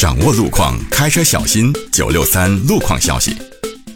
掌握路况，开车小心963路况消息。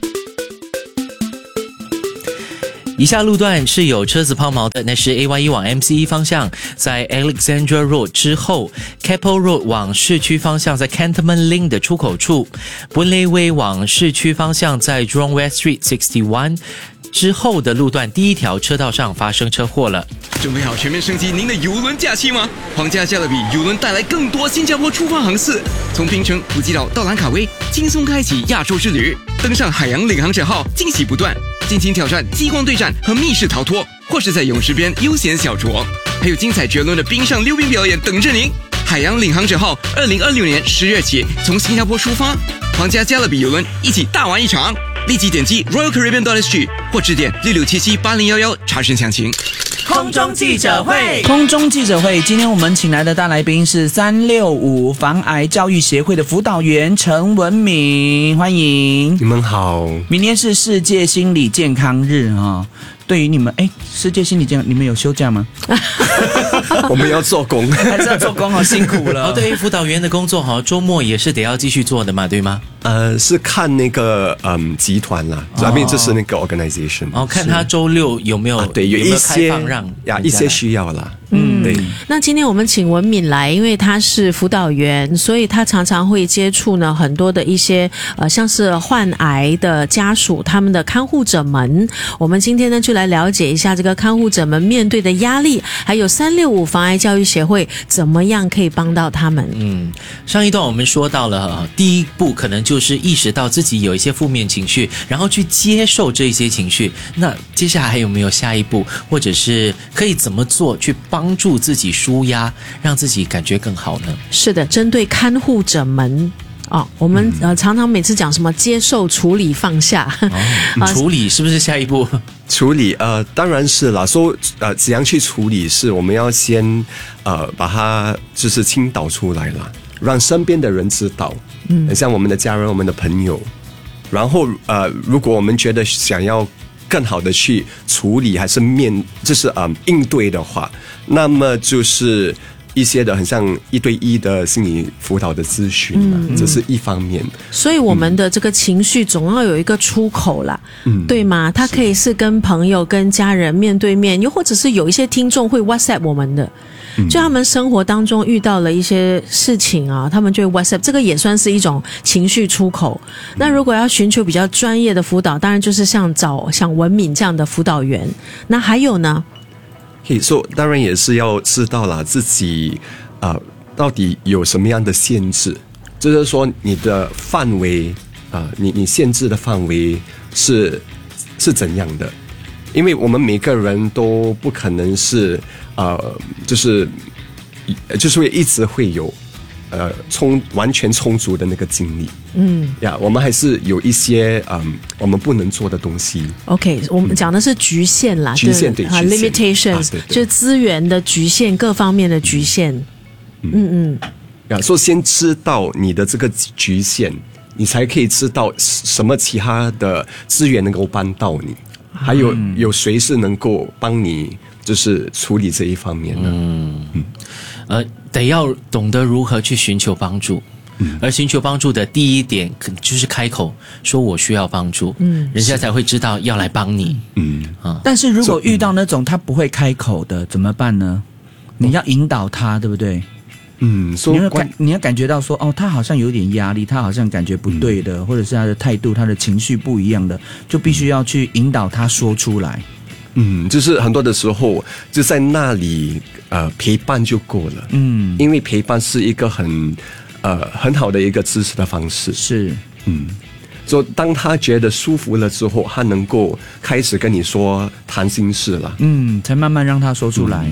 以下路段是有车子抛锚的，那是 AY1 往 MC1 方向，在 Alexandra Road 之后 Keppel Road 往市区方向，在 Cantonment Link 的出口处 Boon-Lay Way 往市区方向，在 Jurong West Street 61之后的路段第一条车道上发生车祸了。 准备好全面升级您的邮轮假期吗？皇家加勒比邮轮带来更多新加坡出发航次，从槟城、普吉岛到兰卡威，轻松开启亚洲之旅。登上海洋领航者号，惊喜不断，尽情挑战激光对战和密室逃脱，或是在泳池边悠闲小酌，还有精彩绝伦的冰上溜冰表演等着您。海洋领航者号2026年10月起从新加坡出发，皇家加勒比邮轮一起大玩一场。立即点击 royalcaribbean.sg 或致电66778011查询详情。 空中记者会， 今天我们请来的大来宾是365防癌教育协会的辅导员陈文敏，欢迎。 你们好。 明天是世界心理健康日哈，对于你们，世界心理健康，你们有休假吗？ 我们要做工， 还是要做工，好辛苦了。 对于辅导员的工作哈，周末也是得要继续做的嘛，对吗？ 是看那个集团啦，这边就是那个 organization。 看他周六有没有对，有一些一些需要啦。对。 那今天我们请文敏来，因为他是辅导员，所以他常常会接触呢很多的一些像是患癌的家属，他们的看护者们。我们今天呢就来了解一下这个看护者们面对的压力，还有365防癌教育协会怎么样可以帮到他们。 上一段我们说到了第一步可能就是意识到自己有一些负面情绪，然后去接受这些情绪。那接下来还有没有下一步，或者是可以怎么做去帮助自己抒压，让自己感觉更好呢？ 是的，针对看护者们我们常常每次讲什么接受、处理、放下。 处理是不是下一步？ 处理当然是啦。说怎样去处理，是我们要先把它就是倾倒出来啦，让身边的人知道，像我们的家人、我们的朋友。然后如果我们觉得想要更好的去处理，还是就是应对的话，那么就是一些的很像1对1的心理辅导的咨询，这是一方面。 所以我们的这个情绪总要有一个出口啦，对吗？它可以是跟朋友、跟家人面对面，又或者是有一些听众会 WhatsApp 我们的，就他们生活当中遇到了一些事情啊，他们就会 WhatsApp， 这个也算是一种情绪出口。那如果要寻求比较专业的辅导，当然就是像文敏这样的辅导员。那还有呢？ 当然也是要知道啦，自己到底有什么样的限制，就是说你的范围你限制的范围是怎样的？因为我们每个人都不可能是就是会一直会有完全充足的那个精力。我们还是有一些我们不能做的东西。 OK， 我们讲的是局限啦， 局限对 limitations，就是资源的局限，各方面的局限。 所以先知道你的这个局限，你才可以知道什么其他的资源能够帮到你，还有谁是能够帮你就是处理这一方面的。 得要懂得如何去寻求帮助。而寻求帮助的第一点就是开口说我需要帮助，人家才会知道要来帮你。 但是如果遇到那种他不会开口的怎么办呢？你要引导他，对不对？你要感觉到说他好像有点压力，他好像感觉不对的，或者是他的态度、他的情绪不一样的，就必须要去引导他说出来。 就是很多的时候就在那里陪伴就够了。因为陪伴是一个很好的一个支持的方式。 是。 所以当他觉得舒服了之后，他能够开始跟你说谈心事了。 才慢慢让他说出来。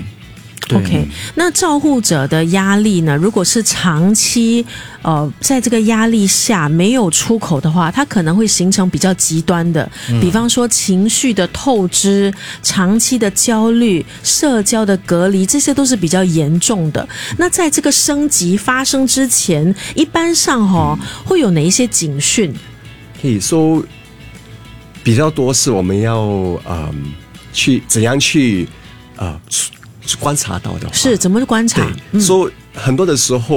OK， 那照护者的压力呢？如果是长期在这个压力下没有出口的话，它可能会形成比较极端的，比方说情绪的透支、长期的焦虑、社交的隔离，这些都是比较严重的。那在这个升级发生之前，一般上会有哪一些警讯？ 可以说比较多是我们要去怎样去观察到的话， 是怎么观察？ 所以很多的时候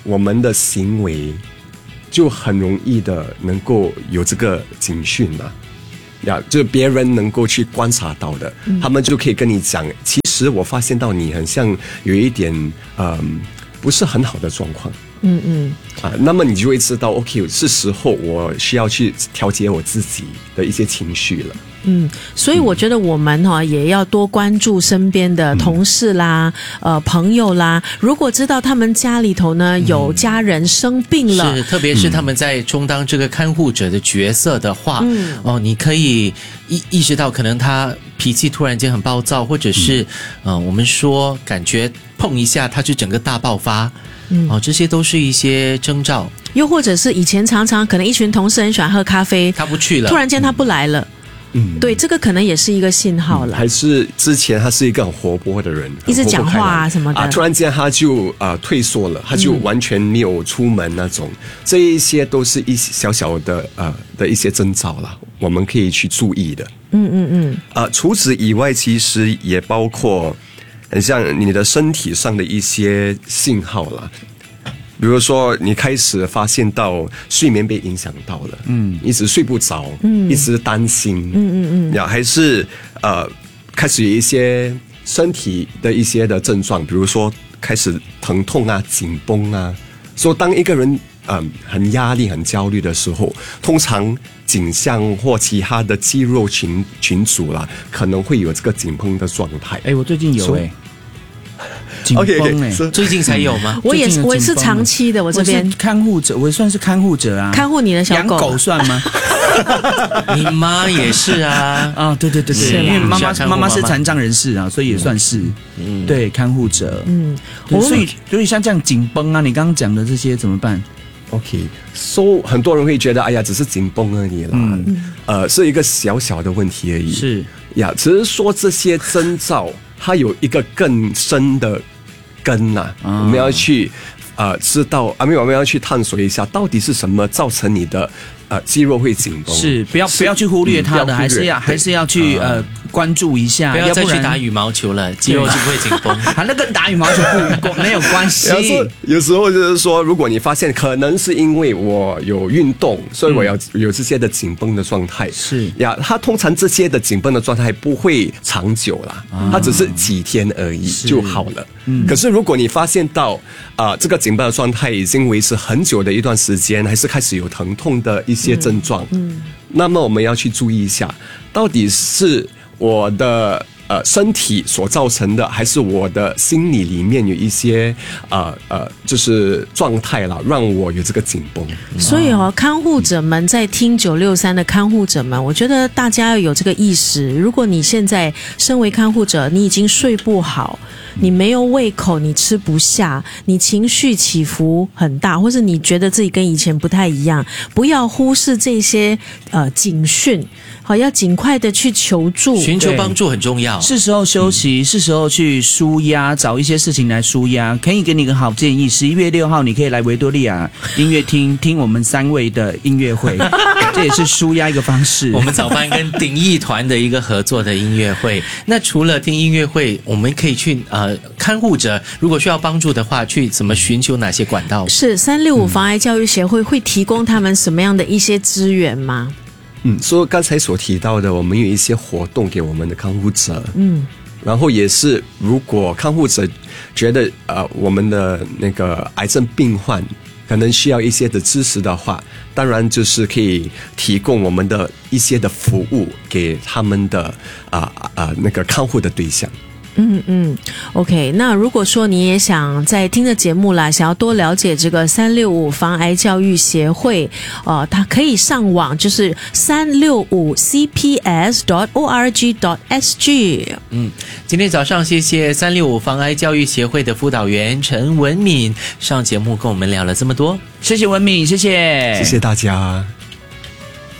我们的行为就很容易的能够有这个警讯嘛。就别人能够去观察到的，他们就可以跟你讲，其实我发现到你很像有一点不是很好的状况。那么你就会知道 OK 是时候我需要去调节我自己的一些情绪了。 所以我觉得我们也要多关注身边的同事啦、朋友啦。如果知道他们家里头呢有家人生病了， 是特别是他们在充当这个看护者的角色的话，你可以意识到可能他脾气突然间很暴躁，或者是我们说感觉碰一下他就整个大爆发。这些都是一些征兆。 又或者是以前常常可能一群同事很喜欢喝咖啡， 他不去了， 突然间他不来了。对，这个可能也是一个信号了。 还是之前他是一个很活泼的人， 一直讲话啊什么的， 突然间他就退缩了，他就完全没有出门那种。这一些都是一小小的的一些征兆啦，我们可以去注意的。除此以外，其实也包括很像你的身体上的一些信号啦。比如说你开始发现到睡眠被影响到了，一直睡不着，一直担心，还是开始有一些身体的一些的症状，比如说开始疼痛啊、紧绷啊。所以当一个人很压力、很焦虑的时候，通常颈项或其他的肌肉群组啦，可能会有这个紧绷的状态。 我最近有紧绷最近才有吗？ 我也是长期的，我这边看护者，我算是看护者啊。 看护你的小狗， 养狗算吗？ 你妈也是啊。 对，因为妈妈是残障人士啊，所以也算是对看护者。所以像这样紧绷啊，你刚刚讲的这些怎么办 ？OK， 很多人会觉得，哎呀，只是紧绷而已啦，是一个小小的问题而已。 是呀，只是说这些征兆，它有一个更深的根呐，我们要去知道，我们要去探索一下，到底是什么造成你的肌肉会紧绷？ 是不要去忽略它的，还是要去关注一下， 不要再去打羽毛球了，肌肉就不会紧绷。 那跟打羽毛球没有关系。 有时候就是说，如果你发现可能是因为我有运动，所以我要有这些的紧绷的状态。 是呀，它通常这些的紧绷的状态不会长久啦，它只是几天而已就好了。可是如果你发现到这个紧绷的状态已经维持很久的一段时间，还是开始有疼痛的一些症状，那么我们要去注意一下，到底是我的身体所造成的，还是我的心理里面有一些就是状态啦，让我有这个紧绷。 所以看护者们在听963的看护者们，我觉得大家要有这个意识。如果你现在身为看护者，你已经睡不好，你没有胃口，你吃不下，你情绪起伏很大，或是你觉得自己跟以前不太一样，不要忽视这些警讯，要尽快的去求助， 寻求帮助很重要。 是时候休息，是时候去抒压，找一些事情来抒压。可以给你一个好建议，11月6号你可以来维多利亚音乐厅听我们3位的音乐会，这也是抒压一个方式。 我们早班跟鼎艺团的一个合作的音乐会。那除了听音乐会，我们可以去看护者如果需要帮助的话，去怎么寻求哪些管道？ 是365妨碍教育协会会提供他们什么样的一些资源吗？ 所以刚才所提到的，我们有一些活动给我们的看护者，然后也是如果看护者觉得我们的那个癌症病患可能需要一些的支持的话，当然就是可以提供我们的一些的服务给他们的那个看护的对象。 OK， 那如果说你也想在听着节目啦，想要多了解这个365防癌教育协会，它可以上网，就是365cps.org.sg。 今天早上谢谢365防癌教育协会的辅导员陈文敏上节目跟我们聊了这么多， 谢谢文敏，谢谢大家。